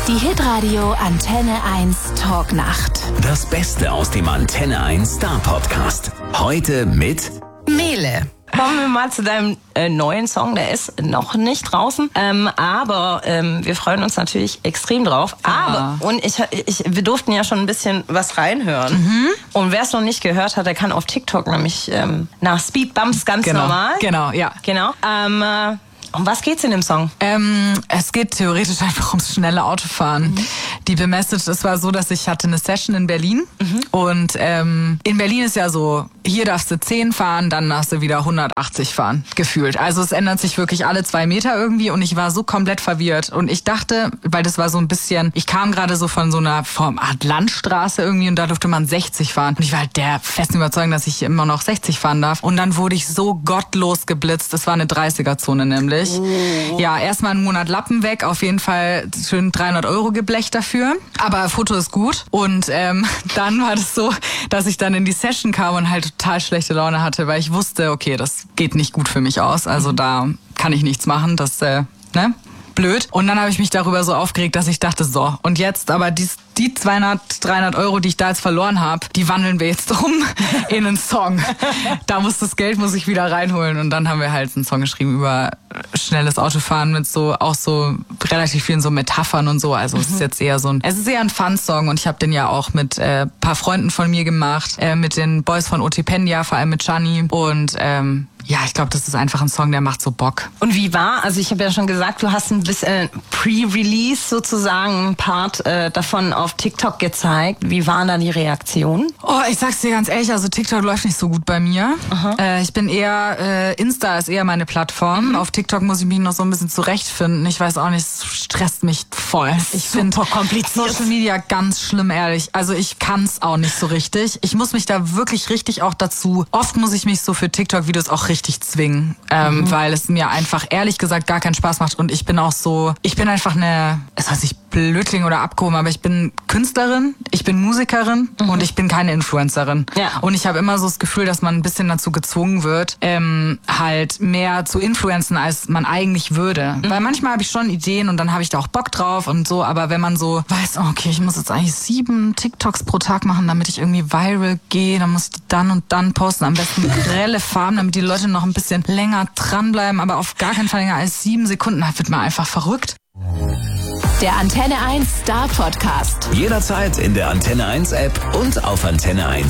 Die Hitradio Antenne 1 Talknacht. Das Beste aus dem Antenne 1 Star Podcast. Heute mit Mele. Kommen wir mal zu deinem neuen Song, der ist noch nicht draußen, aber wir freuen uns natürlich extrem drauf. Und wir durften ja schon ein bisschen was reinhören. Mhm. Und wer es noch nicht gehört hat, der kann auf TikTok nämlich nach Speed Bumps ganz normal. Genau, ja. Genau. Um was geht's in dem Song? Es geht theoretisch einfach ums schnelle Autofahren. Mhm. Die Message, es war so, dass ich hatte eine Session in Berlin und in Berlin ist ja so, hier darfst du 10 fahren, dann darfst du wieder 180 fahren, gefühlt. Also es ändert sich wirklich alle 2 Meter irgendwie und ich war so komplett verwirrt und ich dachte, weil das war so ein bisschen, ich kam gerade so von so einer Art Landstraße irgendwie und da durfte man 60 fahren und ich war halt der festen Überzeugung, dass ich immer noch 60 fahren darf und dann wurde ich so gottlos geblitzt, das war eine 30er-Zone nämlich. Oh. Ja, erstmal einen Monat Lappen weg, auf jeden Fall schön 300 € geblecht dafür, aber Foto ist gut und dann war das so, dass ich dann in die Session kam und halt total schlechte Laune hatte, weil ich wusste, okay, das geht nicht gut für mich aus, also da kann ich nichts machen, das, blöd. Und dann habe ich mich darüber so aufgeregt, dass ich dachte, so, und jetzt aber die 200, 300 €, die ich da jetzt verloren habe, die wandeln wir jetzt um in einen Song. Das Geld muss ich wieder reinholen. Und dann haben wir halt einen Song geschrieben über schnelles Autofahren mit auch so relativ vielen so Metaphern und so. Also es ist jetzt eher es ist eher ein Fun-Song und ich habe den ja auch mit paar Freunden von mir gemacht, mit den Boys von Otipendia, vor allem mit Gianni und ja, ich glaube, das ist einfach ein Song, der macht so Bock. Und wie war, also ich habe ja schon gesagt, du hast ein bisschen Pre-Release sozusagen, ein Part davon auf TikTok gezeigt. Wie waren da die Reaktionen? Oh, ich sag's dir ganz ehrlich, also TikTok läuft nicht so gut bei mir. Ich bin eher, Insta ist eher meine Plattform. Auf TikTok muss ich mich noch so ein bisschen zurechtfinden. Ich weiß auch nicht, es stresst mich voll. Ich finde Social Media ganz schlimm, ehrlich. Also ich kann's auch nicht so richtig. Ich muss mich da wirklich richtig auch dazu, oft muss ich mich so für TikTok-Videos auch richtig zwingen, weil es mir einfach ehrlich gesagt gar keinen Spaß macht und ich bin auch so, ich bin einfach es heißt nicht blödling oder abgehoben, aber ich bin Künstlerin, ich bin Musikerin und ich bin keine Influencerin. Ja. Und ich habe immer so das Gefühl, dass man ein bisschen dazu gezwungen wird, halt mehr zu influenzen, als man eigentlich würde. Weil manchmal habe ich schon Ideen und dann habe ich da auch Bock drauf und so, aber wenn man so weiß, okay, ich muss jetzt eigentlich 7 TikToks pro Tag machen, damit ich irgendwie viral gehe, dann muss ich die dann und dann posten, am besten grelle Farben, damit die Leute noch ein bisschen länger dranbleiben, aber auf gar keinen Fall länger als 7 Sekunden, da wird man einfach verrückt. Der Antenne 1 Star Podcast. jederzeit in der Antenne 1 App und auf antenne1.de.